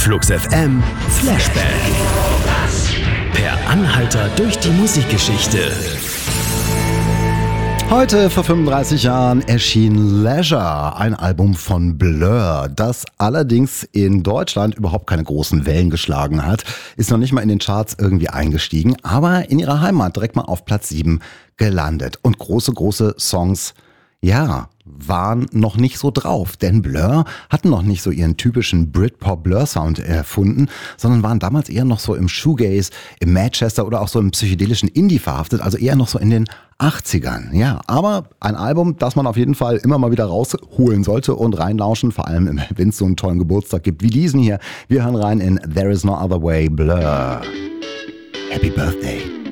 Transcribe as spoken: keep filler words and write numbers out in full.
Flux F M Flashback. Per Anhalter durch die Musikgeschichte. Heute vor fünfunddreißig Jahren erschien Leisure, ein Album von Blur, das allerdings in Deutschland überhaupt keine großen Wellen geschlagen hat, ist noch nicht mal in den Charts irgendwie eingestiegen, aber in ihrer Heimat direkt mal auf Platz sieben gelandet. Und große, große Songs, ja, waren noch nicht so drauf, denn Blur hatten noch nicht so ihren typischen Britpop-Blur-Sound erfunden, sondern waren damals eher noch so im Shoegaze, im Manchester oder auch so im psychedelischen Indie verhaftet, also eher noch so in den achtzigern. Ja, aber ein Album, das man auf jeden Fall immer mal wieder rausholen sollte und reinlauschen, vor allem wenn es so einen tollen Geburtstag gibt wie diesen hier. Wir hören rein in There Is No Other Way, Blur. Happy Birthday.